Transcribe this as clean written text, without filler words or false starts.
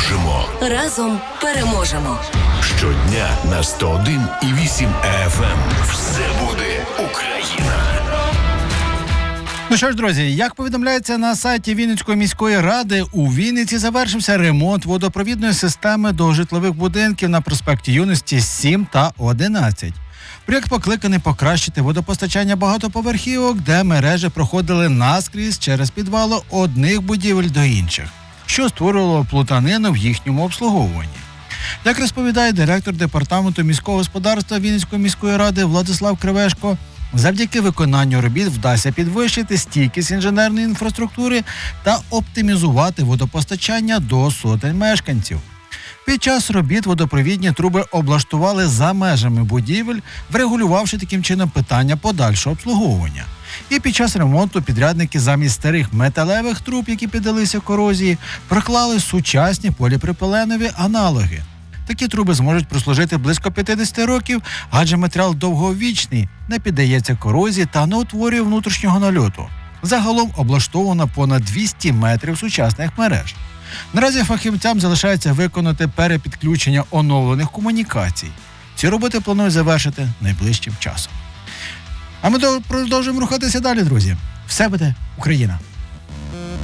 дружимо. Разом переможемо. Щодня на 101,8 FM. Все буде Україна. Ну що ж, друзі, як повідомляється на сайті Вінницької міської ради, у Вінниці завершився ремонт водопровідної системи до житлових будинків на проспекті Юності 7 та 11. Проєкт покликаний покращити водопостачання багатоповерхівок, де мережі проходили наскрізь через підвали одних будівель до інших, що створювало плутанину в їхньому обслуговуванні. Як розповідає директор департаменту міського господарства Вінницької міської ради Владислав Кривешко, завдяки виконанню робіт вдасться підвищити стійкість інженерної інфраструктури та оптимізувати водопостачання до сотень мешканців. Під час робіт водопровідні труби облаштували за межами будівель, врегулювавши таким чином питання подальшого обслуговування. І під час ремонту підрядники замість старих металевих труб, які піддалися корозії, проклали сучасні поліпропиленові аналоги. Такі труби зможуть прослужити близько 50 років, адже матеріал довговічний, не піддається корозії та не утворює внутрішнього нальоту. Загалом облаштовано понад 200 метрів сучасних мереж. Наразі фахівцям залишається виконати перепідключення оновлених комунікацій. Ці роботи планують завершити найближчим часом. А ми продовжуємо рухатися далі, друзі. Все буде Україна!